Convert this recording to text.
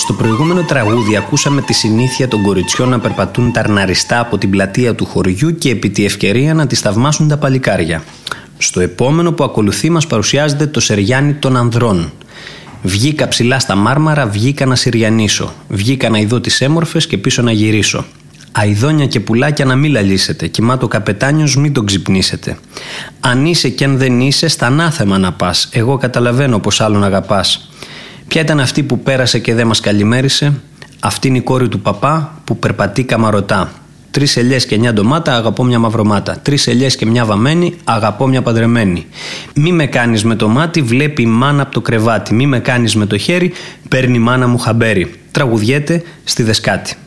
Στο προηγούμενο τραγούδι ακούσαμε τη συνήθεια των κοριτσιών να περπατούν ταρναριστά από την πλατεία του χωριού και επί τη ευκαιρία να τις θαυμάσουν τα παλικάρια. Στο επόμενο που ακολουθεί μας παρουσιάζεται το Σεριάνι των ανδρών. Βγήκα ψηλά στα μάρμαρα, βγήκα να συριανίσω. Βγήκα να ειδώ τις έμορφες και πίσω να γυρίσω. Αηδόνια και πουλάκια να μην λαλήσετε. Κοιμά το καπετάνιος, μην τον ξυπνήσετε. Αν είσαι κι αν δεν είσαι, στα ανάθεμα να πας. Εγώ καταλαβαίνω πως άλλον αγαπάς. Ποια ήταν αυτή που πέρασε και δεν μας καλημέρισε? Αυτή είναι η κόρη του παπά που περπατεί καμαρωτά. 3 ελιές και 9 ντομάτα, αγαπώ μια μαυρομάτα. 3 ελιές και μια βαμμένη, αγαπώ μια παντρεμένη. Μη με κάνεις με το μάτι, βλέπει η μάνα από το κρεβάτι. Μη με κάνεις με το χέρι, παίρνει η μάνα μου χαμπέρι. Τραγουδιέται στη Δεσκάτη.